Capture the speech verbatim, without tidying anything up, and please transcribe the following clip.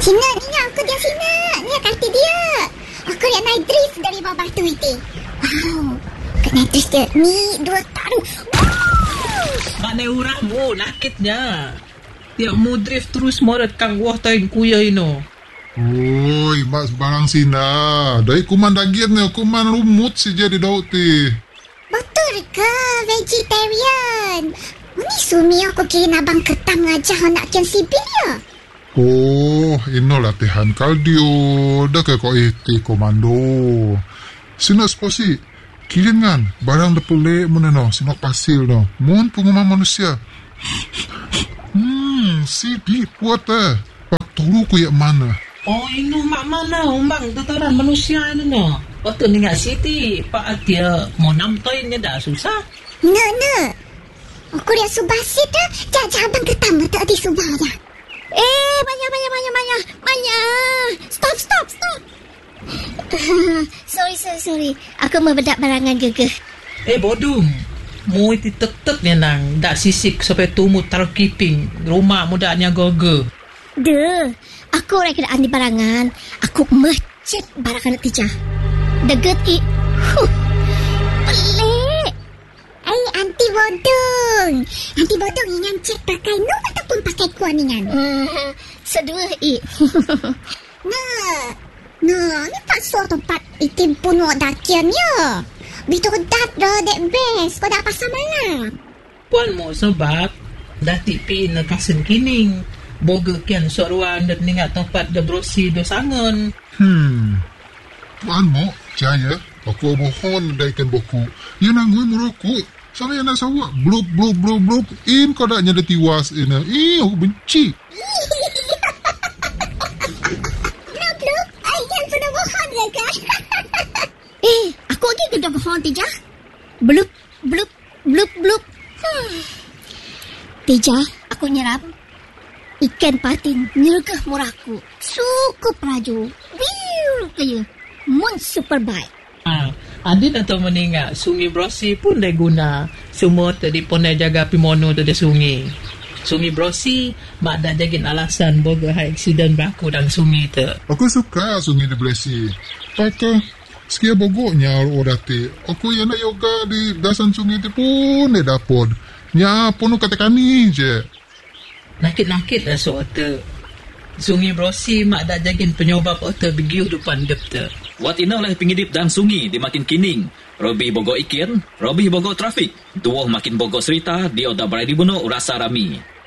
Sina, ni aku dia Sina. Ni kaki dia. Aku yang naik drift dari bawah batu itu. Wow. Aku naik drift dia. Ni dua taruh. Mak naik urang mo, nakitnya. Tiap mu drift terus morat kang wah tayin kuya ino. Oi, mak sebarang Sina. Dari kuman daging ni, kuman lumut si jadi daun ti. Betul ke vegetarian? Ini sumi aku kira abang ketang aja nak kian sibir ya. Oh, ino latihan kardio. Dah ke kau iti komando. Sina sposi. Kirin kan, barang depulek mana no, sinok pasir no. Mun pengumuman manusia. Hmm, si di puat eh. Pak turu ku yak mana? Oh, ino mak mana umbang tataran manusia ini no. Waktu ni nggak siti, pak dia mau namtoinnya dah susah. No, no. Aku dia subasit dah. Jajah abang ketang tak di subah ya. Eh, Maya, Maya, Maya, Maya. Maya. Stop, stop, stop. sorry, sorry, sorry. Aku membedak barangan gegeh. Eh, bodong. Mu itu tetep ni nang. Dak sisik sampai tumut taruh kiping. Rumah mudanya goge. Duh. Aku orang kena andi barangan. Aku mecet barangan tijah. Deget i. Huh. Pelik. Eh, anti bodong. Anti bodong ingan cek pakai no ataupun pakai kuaningan? Hmm, sedua i. Nah. Nah, ni tak so tempat itim pun wak dakiannya. Bitu dat dah dek best. Kau dah pasal malam. Puan mo sebab dah tipi na kasen kining. Boga kian soruan dan ningat tempat de brosi do sangon. Hmm. Tuan mo, jaya. Aku mohon daikan boku. Ya nangui merokok. Sama yang nak sawak. Blub, blub, blub, blub. In kau dah nyada tiwas ini. Ih, aku benci. Blub, blub. Ayah sudah mohon ya kan? eh, aku lagi sudah mohon Tijah. Blub, blub, blub, blub. Hmm. Tijah, aku nyerap. Ikan patin nyergah murahku. Sukup raju. Wiu kaya. Mun super baik. Ah, adin atau meninggal sungai brosi pun dah guna. Semua tadi pun dah jaga pimono tu dah sungai. Sungai brosi mak dah jagin alasan boga high accident berlaku dalam sungai tu. Aku suka sungai di Bresi. Pakai sekia bogoknya orang ti. Aku yang nak yoga di dasan sungai tu pun dia dapat. Nya pun katakan ni je. Nakit-nakit lah soal tu. Sungai brosi mak dah jagin penyobab otak begiu depan dep tu. Wat ina oleh pengidip dan sungi di makin kining. Robi bogo ikin, Robi bogo trafik. Duoh makin bogo serita di oda berai di buno rasa rami.